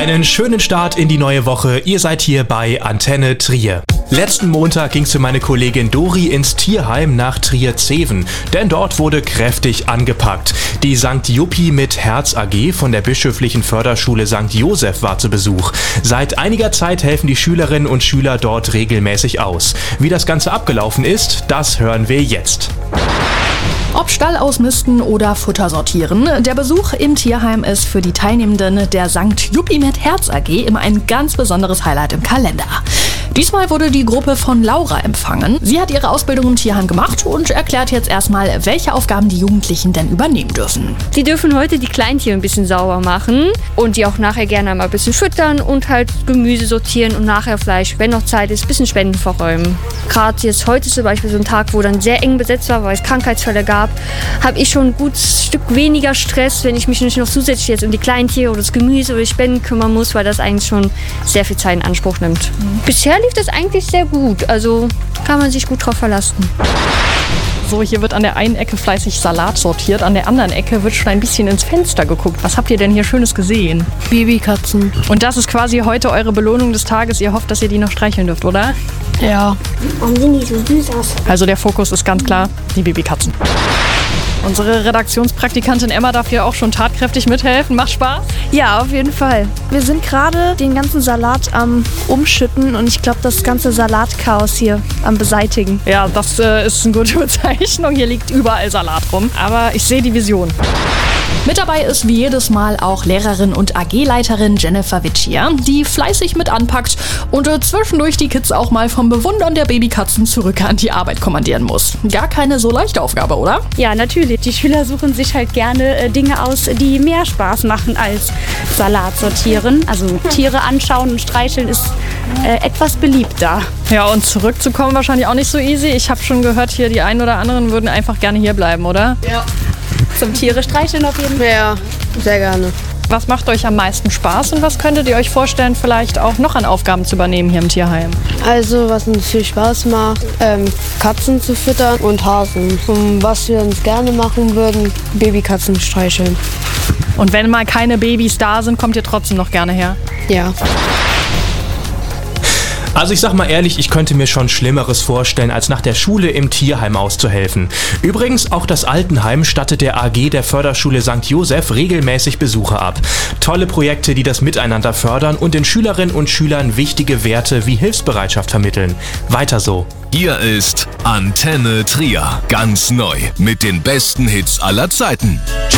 Einen schönen Start in die neue Woche. Ihr seid hier bei Antenne Trier. Letzten Montag ging's für meine Kollegin Dori ins Tierheim nach Trier-Zeven, denn dort wurde kräftig angepackt. Die St. Juppi mit Herz AG von der bischöflichen Förderschule St. Joseph war zu Besuch. Seit einiger Zeit helfen die Schülerinnen und Schüler dort regelmäßig aus. Wie das Ganze abgelaufen ist, das hören wir jetzt. Ob Stall ausmisten oder Futter sortieren, der Besuch im Tierheim ist für die Teilnehmenden der St. Juppi mit Herz AG immer ein ganz besonderes Highlight im Kalender. Diesmal wurde die Gruppe von Laura empfangen. Sie hat ihre Ausbildung im Tierheim gemacht und erklärt jetzt erstmal, welche Aufgaben die Jugendlichen denn übernehmen dürfen. Die dürfen heute die Kleintiere ein bisschen sauber machen und die auch nachher gerne mal ein bisschen füttern und halt Gemüse sortieren und nachher Fleisch, wenn noch Zeit ist, ein bisschen Spenden verräumen. Gerade jetzt heute zum Beispiel so ein Tag, wo dann sehr eng besetzt war, weil es Krankheitsfälle gab, habe ich schon ein gutes Stück weniger Stress, wenn ich mich nicht noch zusätzlich jetzt um die Kleintiere oder das Gemüse oder die Spenden kümmern muss, weil das eigentlich schon sehr viel Zeit in Anspruch nimmt. Bisher lief das eigentlich sehr gut, also kann man sich gut drauf verlassen. So, hier wird an der einen Ecke fleißig Salat sortiert, an der anderen Ecke wird schon ein bisschen ins Fenster geguckt. Was habt ihr denn hier Schönes gesehen? Babykatzen. Und das ist quasi heute eure Belohnung des Tages. Ihr hofft, dass ihr die noch streicheln dürft, oder? Ja. Warum sehen die so süß aus? Also der Fokus ist ganz klar die Babykatzen. Unsere Redaktionspraktikantin Emma darf hier auch schon tatkräftig mithelfen. Macht Spaß? Ja, auf jeden Fall. Wir sind gerade den ganzen Salat am Umschütten und ich glaube, das ganze Salatchaos hier am Beseitigen. Ja, das ist eine gute Bezeichnung. Hier liegt überall Salat rum. Aber ich sehe die Vision. Mit dabei ist wie jedes Mal auch Lehrerin und AG-Leiterin Jennifer Witschier, die fleißig mit anpackt und zwischendurch die Kids auch mal vom Bewundern der Babykatzen zurück an die Arbeit kommandieren muss. Gar keine so leichte Aufgabe, oder? Ja, natürlich. Die Schüler suchen sich halt gerne Dinge aus, die mehr Spaß machen als Salat sortieren. Also Tiere anschauen und streicheln ist etwas beliebter. Ja, und zurückzukommen wahrscheinlich auch nicht so easy. Ich habe schon gehört, hier die einen oder anderen würden einfach gerne hier bleiben, oder? Ja. Zum Tiere streicheln auf jeden Fall. Ja, sehr gerne. Was macht euch am meisten Spaß und was könntet ihr euch vorstellen, vielleicht auch noch an Aufgaben zu übernehmen hier im Tierheim? Also, was uns viel Spaß macht, Katzen zu füttern und Hasen. Und was wir uns gerne machen würden, Babykatzen streicheln. Und wenn mal keine Babys da sind, kommt ihr trotzdem noch gerne her? Ja. Also ich sag mal ehrlich, ich könnte mir schon Schlimmeres vorstellen, als nach der Schule im Tierheim auszuhelfen. Übrigens, auch das Altenheim stattet der AG der Förderschule St. Joseph regelmäßig Besucher ab. Tolle Projekte, die das Miteinander fördern und den Schülerinnen und Schülern wichtige Werte wie Hilfsbereitschaft vermitteln. Weiter so. Hier ist Antenne Trier. Ganz neu mit den besten Hits aller Zeiten.